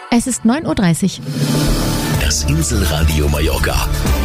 Es ist 9:30 Uhr. Das Inselradio Mallorca.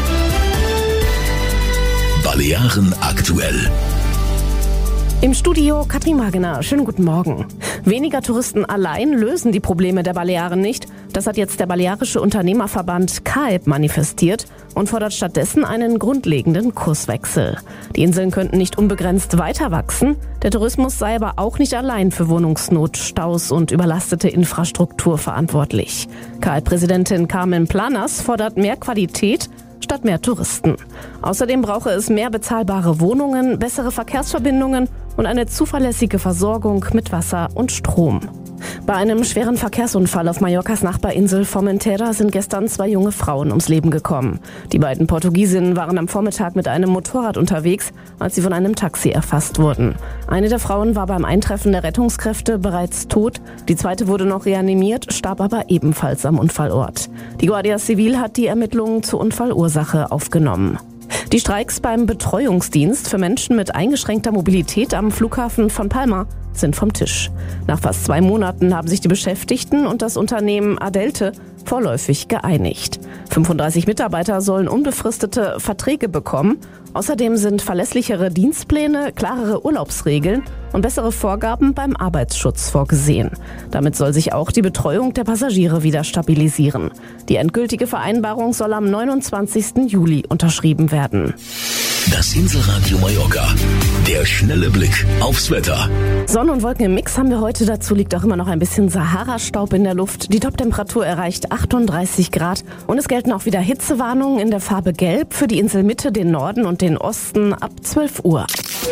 Balearen aktuell. Im Studio Katrin Wagener. Schönen guten Morgen. Weniger Touristen allein lösen die Probleme der Balearen nicht. Das hat jetzt der Balearische Unternehmerverband CAEB manifestiert und fordert stattdessen einen grundlegenden Kurswechsel. Die Inseln könnten nicht unbegrenzt weiter wachsen. Der Tourismus sei aber auch nicht allein für Wohnungsnot, Staus und überlastete Infrastruktur verantwortlich. CAEB-Präsidentin Carmen Planas fordert mehr Qualität statt mehr Touristen. Außerdem brauche es mehr bezahlbare Wohnungen, bessere Verkehrsverbindungen und eine zuverlässige Versorgung mit Wasser und Strom. Bei einem schweren Verkehrsunfall auf Mallorcas Nachbarinsel Formentera sind gestern 2 junge Frauen ums Leben gekommen. Die beiden Portugiesinnen waren am Vormittag mit einem Motorrad unterwegs, als sie von einem Taxi erfasst wurden. Eine der Frauen war beim Eintreffen der Rettungskräfte bereits tot. Die zweite wurde noch reanimiert, starb aber ebenfalls am Unfallort. Die Guardia Civil hat die Ermittlungen zur Unfallursache aufgenommen. Die Streiks beim Betreuungsdienst für Menschen mit eingeschränkter Mobilität am Flughafen von Palma sind vom Tisch. Nach fast 2 Monaten haben sich die Beschäftigten und das Unternehmen Adelte vorläufig geeinigt. 35 Mitarbeiter sollen unbefristete Verträge bekommen. Außerdem sind verlässlichere Dienstpläne, klarere Urlaubsregeln und bessere Vorgaben beim Arbeitsschutz vorgesehen. Damit soll sich auch die Betreuung der Passagiere wieder stabilisieren. Die endgültige Vereinbarung soll am 29. Juli unterschrieben werden. Das Inselradio Mallorca. Der schnelle Blick aufs Wetter. Sonne und Wolken im Mix haben wir heute. Dazu liegt auch immer noch ein bisschen Sahara-Staub in der Luft. Die Toptemperatur erreicht 38 Grad. Und es gelten auch wieder Hitzewarnungen in der Farbe Gelb für die Inselmitte, den Norden und den Osten ab 12 Uhr.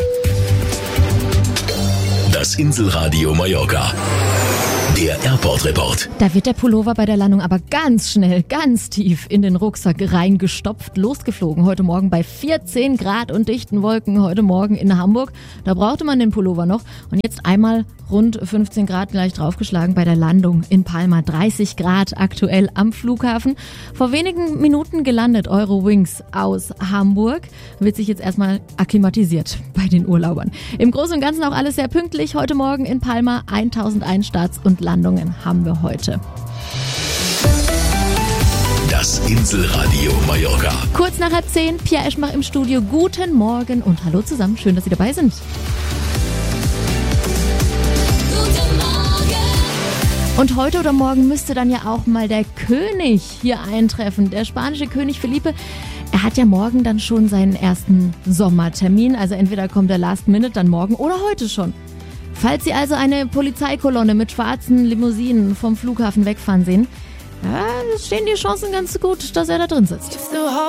Das Inselradio Mallorca. Der Airport-Report. Da wird der Pullover bei der Landung aber ganz schnell, ganz tief in den Rucksack reingestopft, losgeflogen. Heute Morgen bei 14 Grad und dichten Wolken, heute Morgen in Hamburg. Da brauchte man den Pullover noch. Und jetzt einmal rund 15 Grad gleich draufgeschlagen bei der Landung in Palma. 30 Grad aktuell am Flughafen. Vor wenigen Minuten gelandet Eurowings aus Hamburg. Wird sich jetzt erstmal akklimatisiert bei den Urlaubern. Im Großen und Ganzen auch alles sehr pünktlich. Heute Morgen in Palma 1001 Starts und Landungen haben wir heute. Das Inselradio Mallorca. Kurz nach 9:30, Pia Eschmach im Studio. Guten Morgen und hallo zusammen. Schön, dass Sie dabei sind. Und heute oder morgen müsste dann ja auch mal der König hier eintreffen. Der spanische König Felipe. Er hat ja morgen dann schon seinen ersten Sommertermin. Also entweder kommt er last minute, dann morgen oder heute schon. Falls Sie also eine Polizeikolonne mit schwarzen Limousinen vom Flughafen wegfahren sehen, stehen die Chancen ganz gut, dass er da drin sitzt.